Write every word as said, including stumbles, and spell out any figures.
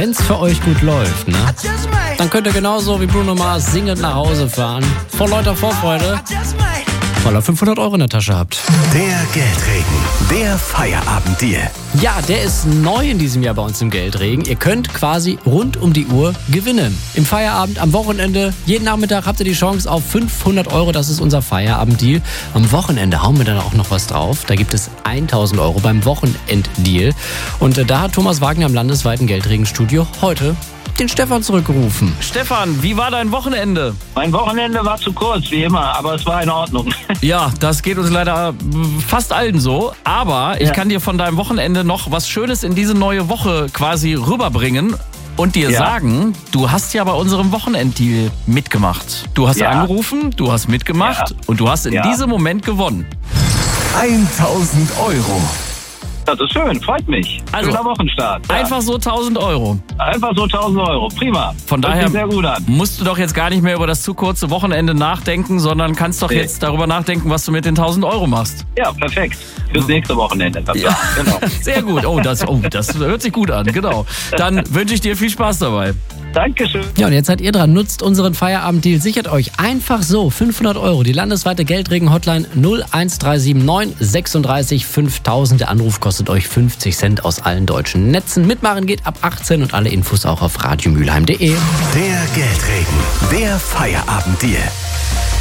wenn's für euch gut läuft, ne, dann könnt ihr genauso wie Bruno Mars singend nach Hause fahren. Vor lauter Vorfreude, weil ihr fünfhundert Euro in der Tasche habt. Der Geldregen, der Feierabenddeal. Ja, der ist neu in diesem Jahr bei uns im Geldregen. Ihr könnt quasi rund um die Uhr gewinnen. Im Feierabend, am Wochenende, jeden Nachmittag habt ihr die Chance auf fünfhundert Euro. Das ist unser Feierabenddeal. Am Wochenende hauen wir dann auch noch was drauf. Da gibt es tausend Euro beim Wochenenddeal. Und äh, da hat Thomas Wagner im landesweiten Geldregenstudio heute den Stefan zurückgerufen. Stefan, wie war dein Wochenende? Mein Wochenende war zu kurz, wie immer, aber es war in Ordnung. Ja, das geht uns leider fast allen so. Aber ich Ja. kann dir von deinem Wochenende noch was Schönes in diese neue Woche quasi rüberbringen und dir Ja. sagen, du hast ja bei unserem Wochenenddeal mitgemacht. Du hast Ja. angerufen, du hast mitgemacht Ja. und du hast in Ja. diesem Moment gewonnen. tausend Euro. Das ist schön, freut mich. Also, Schöner Wochenstart. Ja. Einfach so tausend Euro. Einfach so tausend Euro, prima. Von Hört daher sich sehr gut an. musst du doch jetzt gar nicht mehr über das zu kurze Wochenende nachdenken, sondern kannst doch Nee. jetzt darüber nachdenken, was du mit den tausend Euro machst. Ja, perfekt. Fürs nächste Wochenende. Ja, genau. Sehr gut. Oh, das, oh, das hört sich gut an. Genau. Dann wünsche ich dir viel Spaß dabei. Dankeschön. Ja, und jetzt seid ihr dran. Nutzt unseren Feierabenddeal. Sichert euch einfach so fünfhundert Euro. Die landesweite Geldregen-Hotline null eins drei sieben neun sechsunddreißig fünftausend. Der Anruf kostet euch fünfzig Cent aus allen deutschen Netzen. Mitmachen geht ab achtzehn und alle Infos auch auf radiomülheim punkt de. Der Geldregen, der Feierabenddeal.